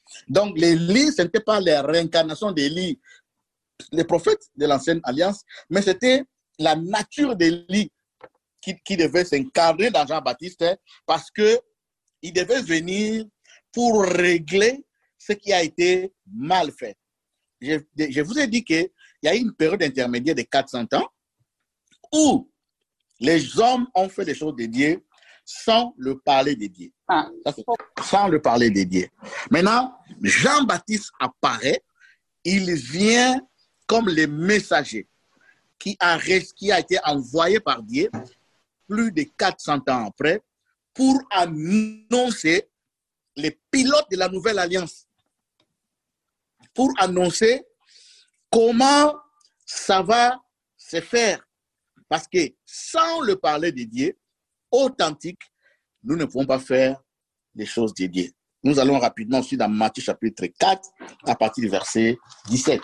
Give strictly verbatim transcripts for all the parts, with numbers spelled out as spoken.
Donc, l'Élie, ce n'était pas la réincarnation d'Élie, les prophètes de l'Ancienne Alliance, mais c'était la nature d'Élie qui, qui devait s'incarner dans Jean-Baptiste parce qu'il devait venir pour régler ce qui a été mal fait. Je, je vous ai dit qu'il y a eu une période intermédiaire de quatre cents ans où les hommes ont fait des choses dédiées sans le parler dédié. Ah. Sans le parler dédié. Maintenant, Jean-Baptiste apparaît, il vient comme le messager qui a, qui a été envoyé par Dieu plus de quatre cents ans après pour annoncer les pilotes de la nouvelle alliance, pour annoncer comment ça va se faire. Parce que sans le parler dédié, authentique, nous ne pouvons pas faire des choses dédiées. Nous allons rapidement aussi dans Matthieu chapitre quatre, à partir du verset dix-sept.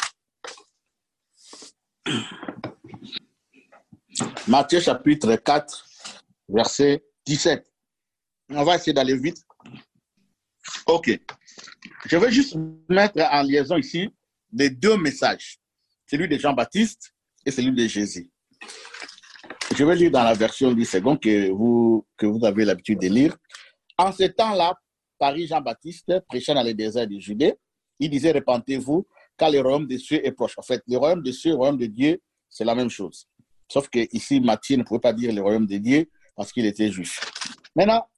Matthieu chapitre quatre, verset dix-sept. On va essayer d'aller vite. Ok. Je vais juste mettre en liaison ici les deux messages, celui de Jean-Baptiste et celui de Jésus. Je vais lire dans la version du second que vous, que vous avez l'habitude de lire. En ce temps-là, Paris Jean-Baptiste, prêchant dans les déserts de Judée, il disait, répentez-vous, car le royaume des cieux est proche. En fait, le royaume des cieux et le royaume de Dieu, c'est la même chose. Sauf que ici, Matthieu ne pouvait pas dire le royaume de Dieu parce qu'il était juif. Maintenant,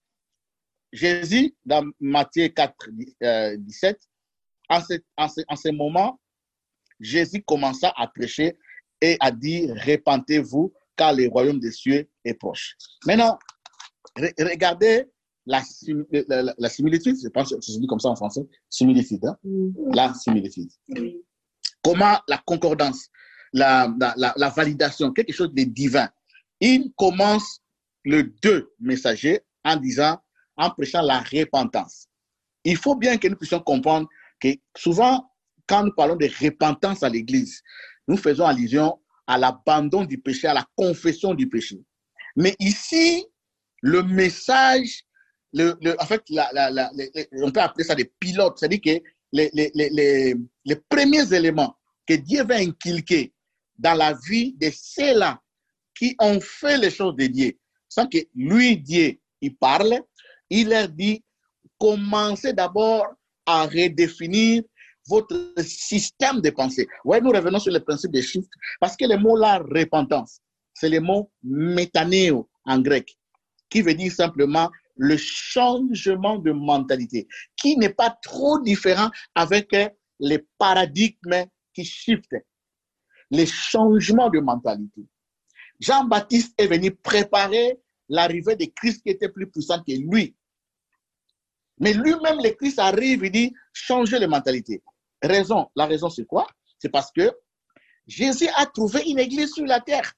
Jésus, dans Matthieu quatre, dix-sept, en ce, en, ce, en ce moment, Jésus commença à prêcher et à dire, répentez-vous, car le royaume des cieux est proche. Maintenant, re regardez la, la, la, la similitude, je pense que c'est dit comme ça en français, similitude, hein? Mm. La similitude. Mm. Comment la concordance, la, la, la, la validation, quelque chose de divin. Il commence le deux messager en disant, en prêchant la repentance. Il faut bien que nous puissions comprendre que souvent, quand nous parlons de repentance à l'Église, nous faisons allusion à l'abandon du péché, à la confession du péché. Mais ici, le message, le, le, en fait, la, la, la, les, on peut appeler ça des pilotes, c'est-à-dire que les, les, les, les, les premiers éléments que Dieu va inculquer dans la vie de ceux-là qui ont fait les choses de Dieu, sans que lui, Dieu, il parle, il leur dit, commencez d'abord à redéfinir votre système de pensée. Ouais, nous revenons sur le principe des chiffres, parce que le mot là, repentance, c'est le mot métanéo en grec, qui veut dire simplement le changement de mentalité, qui n'est pas trop différent avec les paradigmes qui shiftent, les changements de mentalité. Jean-Baptiste est venu préparer l'arrivée de Christ qui était plus puissant que lui. Mais lui-même, le Christ arrive, il dit, changez les mentalités. Raison, la raison c'est quoi? C'est parce que Jésus a trouvé une église sur la terre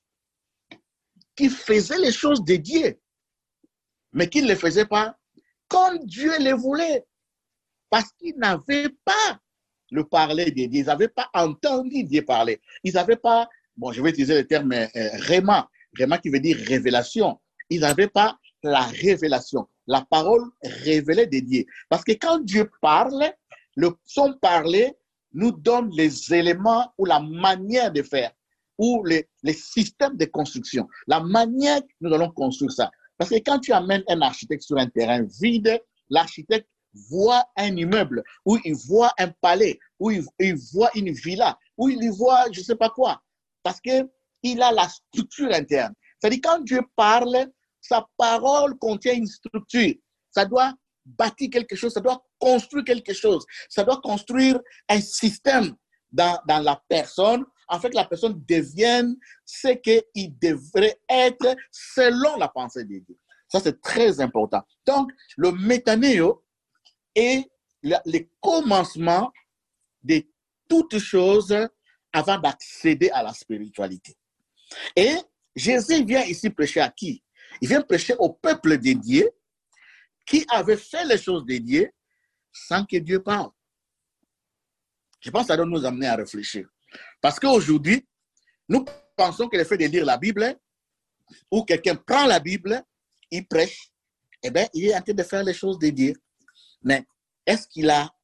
qui faisait les choses de Dieu, mais qui ne les faisait pas comme Dieu les voulait, parce qu'ils n'avaient pas le parler de Dieu, ils n'avaient pas entendu Dieu parler, ils n'avaient pas, bon je vais utiliser le terme euh, réma, réma qui veut dire révélation, ils n'avaient pas la révélation, la parole révélée de Dieu, parce que quand Dieu parle, le, son parler nous donne les éléments ou la manière de faire, ou les, les systèmes de construction, la manière que nous allons construire ça. Parce que quand tu amènes un architecte sur un terrain vide, l'architecte voit un immeuble, ou il voit un palais, ou il, il voit une villa, ou il voit je ne sais pas quoi, parce qu'il a la structure interne. C'est-à-dire quand Dieu parle, sa parole contient une structure, ça doit bâtir quelque chose, ça doit construire quelque chose, ça doit construire un système dans, dans la personne, en fait la personne devienne ce qu'il devrait être selon la pensée de Dieu. Ça c'est très important. Donc le métanéo est le, le commencement de toutes choses avant d'accéder à la spiritualité. Et Jésus vient ici prêcher à qui? Il vient prêcher au peuple de Dieu qui avait fait les choses de Dieu sans que Dieu parle. Je pense que ça doit nous amener à réfléchir. Parce qu'aujourd'hui, nous pensons que le fait de lire la Bible, ou quelqu'un prend la Bible, il prêche, eh bien, il est en train de faire les choses de Dieu. Mais est-ce qu'il a